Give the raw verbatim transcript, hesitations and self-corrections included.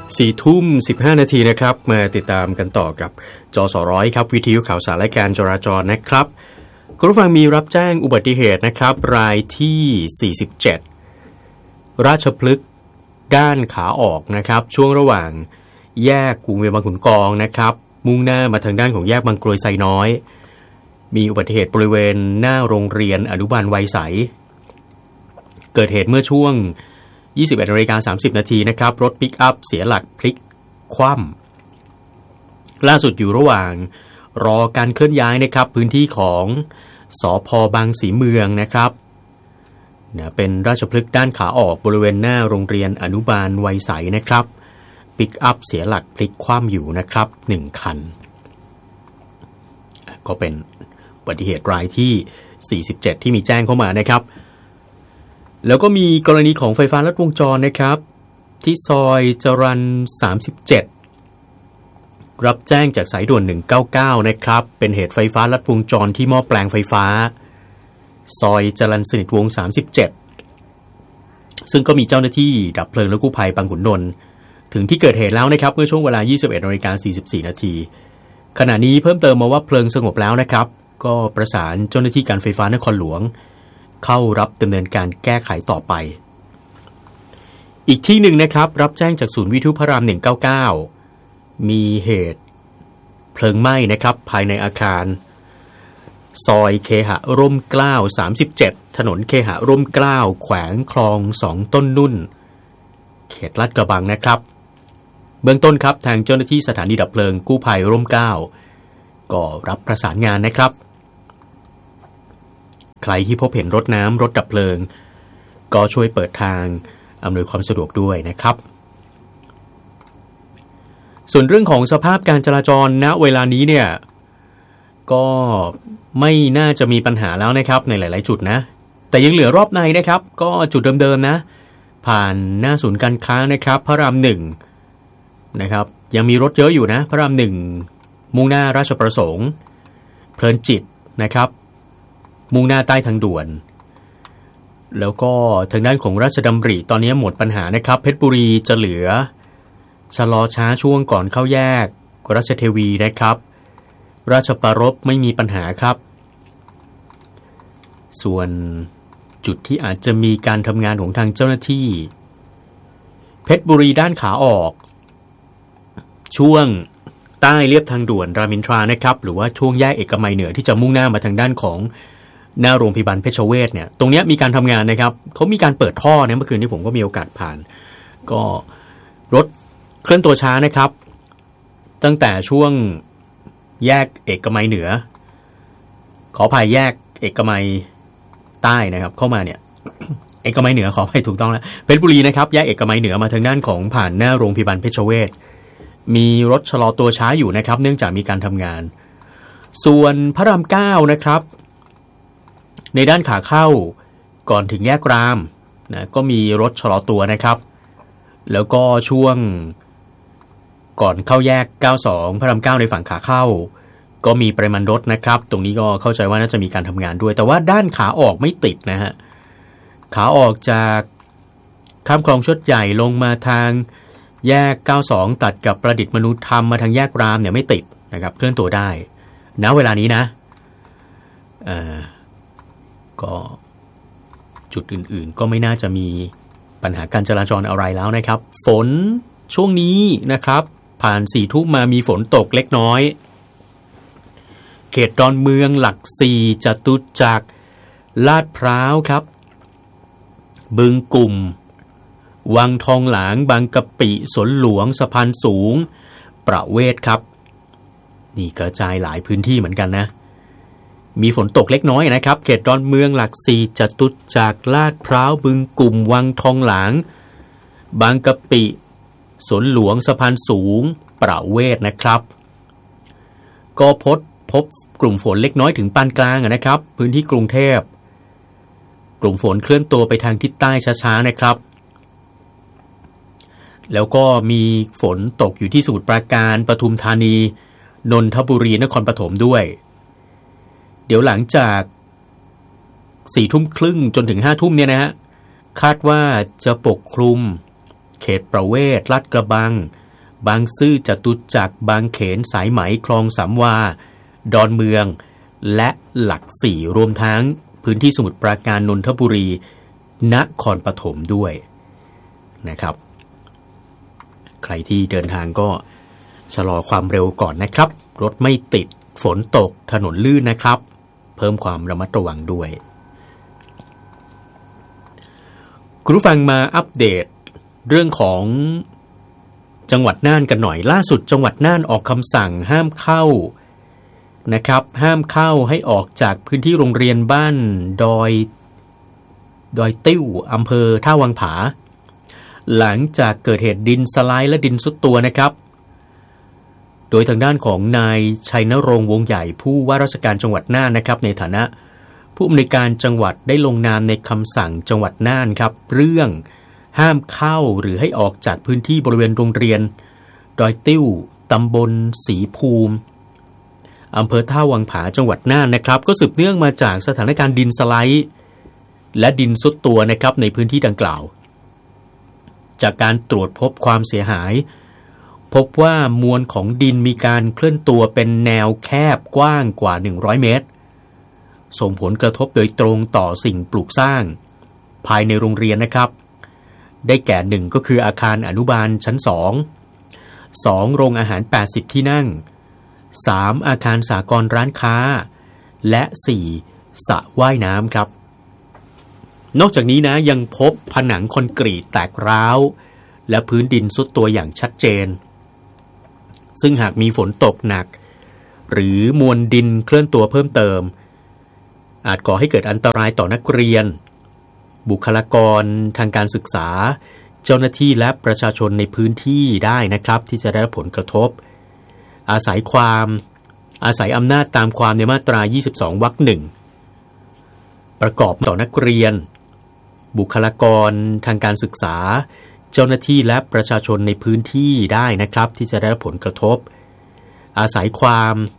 สี่ทุ่มสิบห้านาทีนะครับมาติดตามกันต่อกับจสร้อยครับวิทยุข่าวสารและการจราจรนะครับคุณผู้ฟังมีรับแจ้งอุบัติเหตุนะครับรายที่สี่สิบเจ็ดราชพฤกษ์ด้านขาออกนะครับช่วงระหว่างแยกวงเวียนบางขุนกองนะครับมุ่งหน้ามาทางด้านของแยกบางกรวยไซน้อยมีอุบัติเหตุบริเวณหน้าโรงเรียนอนุบาลไวยใสเกิดเหตุเมื่อช่วงยี่สิบเอ็ดนาฬิกาสามสิบนาทีนะครับรถปิกอัพเสียหลักพลิกคว่ำล่าสุดอยู่ระหว่างรอการเคลื่อนย้ายนะครับพื้นที่ของสภ.บางสีเมืองนะครับเนี่ยเป็นราชพฤกษ์ด้านขาออกบริเวณหน้าโรงเรียนอนุบาลไวยใสนะครับปิกอัพเสียหลักพลิกคว่ำอยู่นะครับหนึ่งคันก็เป็นอุบัติเหตุรายที่สี่สิบเจ็ดที่มีแจ้งเข้ามานะครับแล้วก็มีกรณีของไฟฟ้าลัดวงจรนะครับที่ซอยจรัญสามสิบเจ็ดรับแจ้งจากสายด่วนหนึ่งเก้าเก้านะครับเป็นเหตุไฟฟ้าลัดวงจรที่หม้อแปลงไฟฟ้าซอยจรัญสนิทวงศ์สามสิบเจ็ดซึ่งก็มีเจ้าหน้าที่ดับเพลิงและกู้ภัยบางขุนนนท์ถึงที่เกิดเหตุแล้วนะครับเมื่อช่วงเวลา ยี่สิบเอ็ดนาฬิกาสี่สิบสี่นาทีขณะนี้เพิ่มเติมมาว่าเพลิงสงบแล้วนะครับก็ประสานเจ้าหน้าที่การไฟฟ้านครหลวงเข้ารับดำเนินการแก้ไขต่อไปอีกที่หนึ่งนะครับรับแจ้งจากศูนย์วิทยุพระรามหนึ่งเก้าเก้ามีเหตุเพลิงไหม้นะครับภายในอาคารซอยเคหะร่มเกล้าสามสิบเจ็ดถนนเคหะร่มเกล้าแขวงคลองสองต้นนุ่นเขตลาดกระบังนะครับเบื้องต้นครับทางเจ้าหน้าที่สถานีดับเพลิงกู้ภัยร่มเกล้าก็รับประสานงานนะครับใครที่พบเห็นรถน้ำรถดับเพลิงก็ช่วยเปิดทางอำนวยความสะดวกด้วยนะครับส่วนเรื่องของสภาพการจราจรณเวลานี้เนี่ยก็ไม่น่าจะมีปัญหาแล้วนะครับในหลายๆจุดนะแต่ยังเหลือรอบในนะครับก็จุดเดิมๆนะผ่านหน้าศูนย์การค้านะครับพระรามหนึ่งนะครับยังมีรถเยอะอยู่นะพระรามหนึ่งมุ่งหน้าราชประสงค์เพลินจิตนะครับมุ่งหน้าใต้ทางด่วนแล้วก็ทางด้านของราชดำริตอนนี้หมดปัญหานะครับเพชรบุรีจะเหลือชะลอช้าช่วงก่อนเข้าแยกราชเทวีนะครับราชปรารภไม่มีปัญหาครับส่วนจุดที่อาจจะมีการทำงานของทางเจ้าหน้าที่เพชรบุรีด้านขาออกช่วงใต้เลียบทางด่วนรามอินทรานะครับหรือว่าช่วงแยกเอกมัยเหนือที่จะมุ่งหน้ามาทางด้านของหน้าโรงพยาบาลเพชรเวชเนี่ยตรงนี้มีการทำงานนะครับเขามีการเปิดท่อเนี่ยเมื่อคืนนี้ผมก็มีโอกาสผ่านก็รถเคลื่อนตัวช้านะครับตั้งแต่ช่วงแยกเอกมัยเหนือขออภัยแยกเอกมัยใต้นะครับเข้ามาเนี่ย เอกมัยเหนือขออภัยถูกต้องแล้วเพชรบุรีนะครับแยกเอกมัยเหนือมาทางด้านของผ่านหน้าโรงพยาบาลเพชรเวชมีรถชะลอตัวช้าอยู่นะครับเนื่องจากมีการทำงานส่วนพระรามเก้านะครับในด้านขาเข้าก่อนถึงแยกรามนะก็มีรถชะลอตัวนะครับแล้วก็ช่วงก่อนเข้าแยกเก้าสิบสองพระรามเก้าในฝั่งขาเข้าก็มีปริมาณรถนะครับตรงนี้ก็เข้าใจว่าน่าจะมีการทำงานด้วยแต่ว่าด้านขาออกไม่ติดนะฮะขาออกจากข้ามคลองชดใหญ่ลงมาทางแยกเก้าสิบสองตัดกับประดิษฐ์มนุธรรมมาทางแยกรามเนี่ยไม่ติดนะครับเคลื่อนตัวได้ณเวลานี้นะเอ่อก็จุดอื่นๆก็ไม่น่าจะมีปัญหาการจราจรอะไรแล้วนะครับฝนช่วงนี้นะครับผ่านสี่ทุ่มมามีฝนตกเล็กน้อยเขตดอนเมืองหลักสี่จตุจักรลาดพร้าวครับบึงกลุ่มวังทองหลางบางกะปิสวนหลวงสะพานสูงประเวศครับนี่กระจายหลายพื้นที่เหมือนกันนะมีฝนตกเล็กน้อยนะครับเขตดอนเมืองหลักสี่จตุจักรลาดพร้าวบึงกลุ่มวังทองหลางบางกะปิสวนหลวงสะพานสูงประเวศนะครับก็พบพบกลุ่มฝนเล็กน้อยถึงปานกลางนะครับพื้นที่กรุงเทพกลุ่มฝนเคลื่อนตัวไปทางทิศใต้ช้าๆนะครับแล้วก็มีฝนตกอยู่ที่สมุทรปราการปทุมธานีนนทบุรีนครปฐมด้วยเดี๋ยวหลังจากสี่ทุ่มครึ่งจนถึงห้าทุ่มเนี่ยนะฮะคาดว่าจะปกคลุมเขตประเวศลาดกระบังบางซื่อจตุจักรบางเขนสายไหมคลองสามวาดอนเมืองและหลักสี่รวมทั้งพื้นที่สมุทรปราการนนทบุรีนครปฐมด้วยนะครับใครที่เดินทางก็ชะลอความเร็วก่อนนะครับรถไม่ติดฝนตกถนนลื่นนะครับเพิ่มความระมัดระวังด้วยคุณผู้ฟังมาอัปเดตเรื่องของจังหวัดน่านกันหน่อยล่าสุดจังหวัดน่านออกคำสั่งห้ามเข้านะครับห้ามเข้าให้ออกจากพื้นที่โรงเรียนบ้านดอยดอยติ้วอำเภอท่าวังผาหลังจากเกิดเหตุดินสไลด์และดินซุดตัวนะครับโดยทางด้านของนายชัยนรงค์วงใหญ่ผู้ว่าราชการจังหวัดน่านนะครับในฐานะผู้อำนวยการจังหวัดได้ลงนามในคำสั่งจังหวัดน่านครับเรื่องห้ามเข้าหรือให้ออกจากพื้นที่บริเวณโรงเรียนดอยติ้วตำบลศรีภูมิอำเภอท่าวังผาจังหวัดน่านนะครับก็สืบเนื่องมาจากสถานการณ์ดินสไลด์และดินซุดตัวนะครับในพื้นที่ดังกล่าวจากการตรวจพบความเสียหายพบว่ามวลของดินมีการเคลื่อนตัวเป็นแนวแคบกว้างกว่าหนึ่งร้อยเมตรส่งผลกระทบโดยตรงต่อสิ่งปลูกสร้างภายในโรงเรียนนะครับได้แก่หนึ่งก็คืออาคารอนุบาลชั้นสอง สองโรงอาหารแปดสิบที่นั่งสามอาคารสหกรณ์ร้านค้าและสี่สระว่ายน้ำครับนอกจากนี้นะยังพบผนังคอนกรีตแตกร้าวและพื้นดินทรุดตัวอย่างชัดเจนซึ่งหากมีฝนตกหนักหรือมวลดินเคลื่อนตัวเพิ่มเติมอาจก่อให้เกิดอันตรายต่อนักเรียนบุคลากรทางการศึกษาเจ้าหน้าที่และประชาชนในพื้นที่ได้นะครับที่จะได้รับผลกระทบอาศัยความอาศัยอำนาจตามความในมาตรายี่สิบสองวรรคหนึ่งประกอบต่อนักเรียนบุคลากรทางการศึกษาเจ้าหน้าที่และประชาชนในพื้นที่ได้นะครับที่จะได้รับผลกระทบอาศัยความ